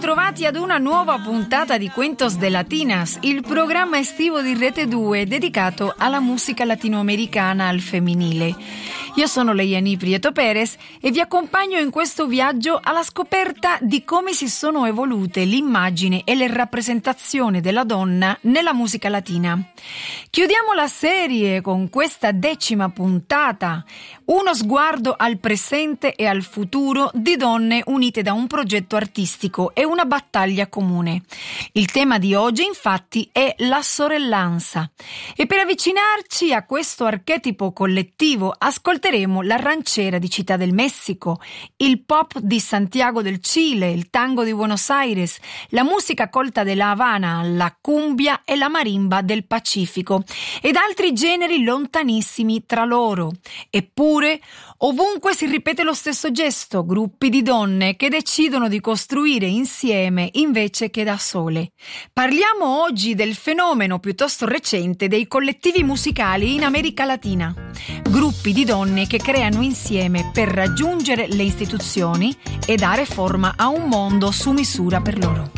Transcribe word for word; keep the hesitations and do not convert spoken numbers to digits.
ritrovati ad una nuova puntata di Cuentos de Latinas, il programma estivo di Rete due dedicato alla musica latinoamericana al femminile. Io sono Leiani Prieto Perez e vi accompagno in questo viaggio alla scoperta di come si sono evolute l'immagine e le rappresentazioni della donna nella musica latina. Chiudiamo la serie con questa decima puntata, uno sguardo al presente e al futuro di donne unite da un progetto artistico e una battaglia comune. Il tema di oggi infatti è la sorellanza e per avvicinarci a questo archetipo collettivo ascolteremo la ranchera di Città del Messico, il pop di Santiago del Cile, il tango di Buenos Aires, la musica colta della Havana, la cumbia e la marimba del Pacifico ed altri generi lontanissimi tra loro. Eppure ovunque si ripete lo stesso gesto, gruppi di donne che decidono di costruire insieme invece che da sole. Parliamo oggi del fenomeno piuttosto recente dei collettivi musicali in America Latina. Gruppi di donne che creano insieme per raggiungere le istituzioni e dare forma a un mondo su misura per loro.